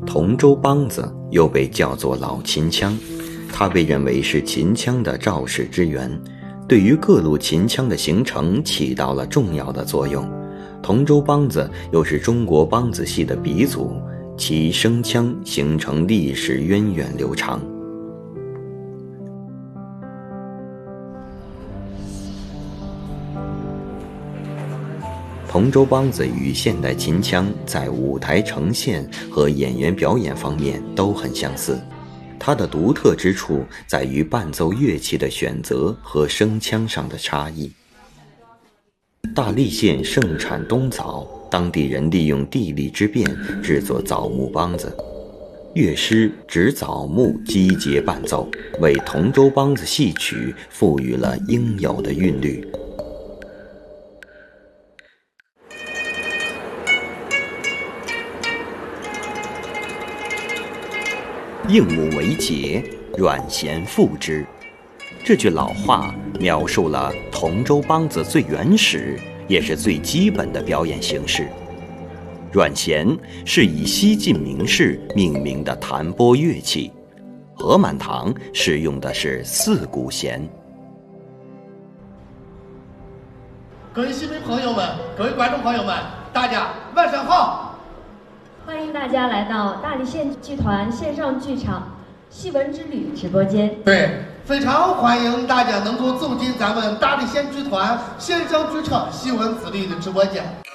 同州梆子又被叫做老秦腔，它被认为是秦腔的肇始之源，对于各路秦腔的形成起到了重要的作用。同州梆子又是中国梆子戏的鼻祖，其声腔形成历史源远流长。同州梆子与现代秦腔在舞台呈现和演员表演方面都很相似，它的独特之处在于伴奏乐器的选择和声腔上的差异。大荔县盛产冬枣，当地人利用地利之便制作枣木梆子，乐师指枣木击节伴奏，为同州梆子戏曲赋予了应有的韵律。应母为节，阮咸复之。这句老话描述了同州梆子最原始也是最基本的表演形式。阮咸是以西晋名士命名的弹拨乐器，何满堂使用的是四股弦。 各位戏迷朋友们，各位观众朋友们，大家晚上好！ 欢迎大家来到大荔县剧团线上剧场《戏文之旅》直播间。 对，非常欢迎大家能够走进咱们大荔县剧团线上剧场《戏文之旅》的直播间。